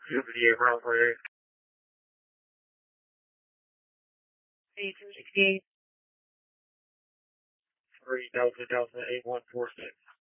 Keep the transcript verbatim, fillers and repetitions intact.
seventy-eight round for eighty-two sixty-eight. three Delta Delta eight one four six.